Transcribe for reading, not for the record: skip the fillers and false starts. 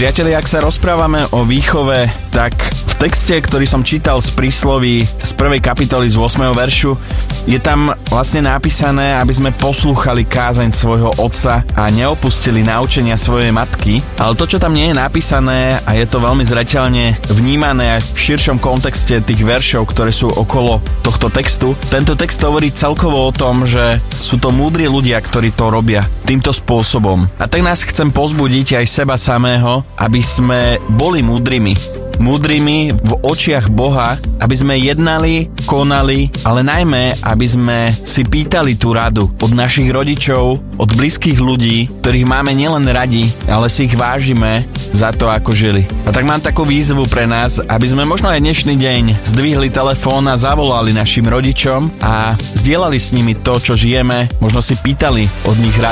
Priatelia, ak sa rozprávame o výchove, tak v texte, ktorý som čítal z prísloví z 1. kapitoly z 8. veršu, je tam vlastne napísané, aby sme poslúchali kázeň svojho otca a neopustili naučenia svojej matky. Ale to, čo tam nie je napísané, a je to veľmi zreteľne vnímané aj v širšom kontexte tých veršov, ktoré sú okolo tohto textu, tento text hovorí celkovo o tom, že sú to múdri ľudia, ktorí to robia týmto spôsobom. A tak nás chcem pozbudiť aj seba samého, aby sme boli múdrymi v očiach Boha, aby sme jednali, konali, ale najmä, aby sme si pýtali tú radu od našich rodičov, od blízkych ľudí, ktorých máme nielen radi, ale si ich vážime za to, ako žili. A tak mám takú výzvu pre nás, aby sme možno aj dnešný deň zdvihli telefón a zavolali našim rodičom a zdieľali s nimi to, čo žijeme, možno si pýtali od nich radu.